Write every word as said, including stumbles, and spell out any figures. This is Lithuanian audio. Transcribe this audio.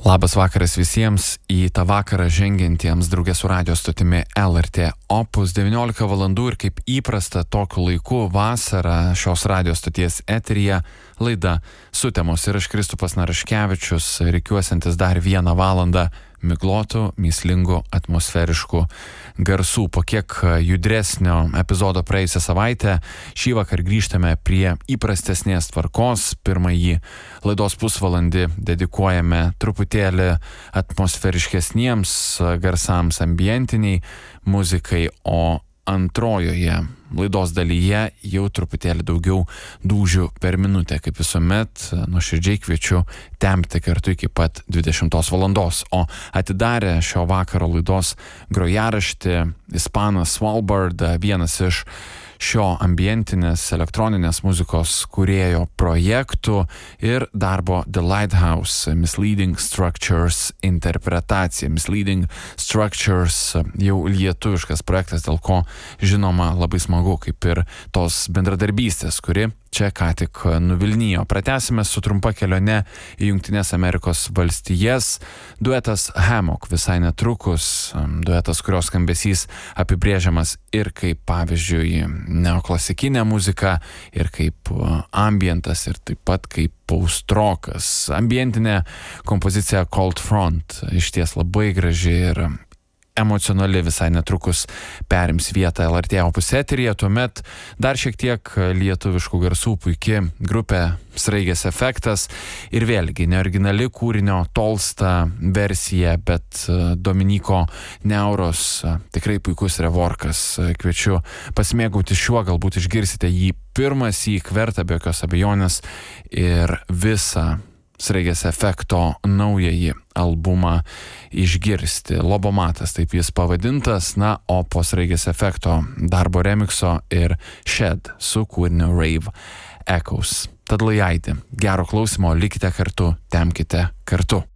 Labas vakaras visiems, į tą vakarą žengiantiems draugė su radio stotimi L R T Opus devyniolika valandų ir kaip įprasta tokiu laiku vasarą šios radio stoties eteryje laida Sutemos ir aš Kristupas Naraškevičius, reikiuosantis dar vieną valandą miglotų, myslingų, atmosferiškų garsų. Po kiek judresnio epizodo praėjusią savaitę, šį vakar grįžtame prie įprastesnės tvarkos. Pirmąjį laidos pusvalandį dedikuojame truputėlį atmosferiškesniems garsams, ambientiniai muzikai, o antrojoje laidos dalyje jau truputėlį daugiau dūžių per minutę. Kaip visuomet, nuoširdžiai kviečiu tempti kartu iki pat dvidešimtos valandos. O atidarė šio vakaro laidos grojaraštį ispanas Svalbard, vienas iš šio ambientinės elektroninės muzikos kūrėjo projektų ir darbo The Lighthouse Misleading Structures interpretacija. Misleading Structures jau lietuviškas projektas, dėl ko žinoma labai smagu, kaip ir tos bendradarbystės, kuri čia ką tik nuvilnijo. Pratęsime su trumpa kelione į Jungtines Amerikos valstijas. Duetas Hammock visai netrukus, duetas, kurios skambesys apibrėžiamas ir kaip, pavyzdžiui, neoklasikinė muzika, ir kaip ambientas, ir taip pat kaip post-rockas. Ambientinė kompozicija Cold Front išties labai graži ir emocionali, visai netrukus perims vietą L R T Opus eteryje. Tuomet dar šiek tiek lietuviškų garsų, puiki grupė Sraigės efektas ir vėlgi neoriginali kūrinio Tolsta versija, bet Dominiko Neuros tikrai puikus revorkas. Kviečiu pasimėgauti šiuo, galbūt išgirsite jį pirmąsyk, verta be jokios abejonės, ir visą Sraigės efekto naująjį albumą išgirsti. Lobomatas, taip jis pavadintas, na, o po Sraigės efekto darbo remikso ir Shed su kūriniu Rave Echoes. Tad lai aidi, gero klausimo, likite kartu, tempkite kartu.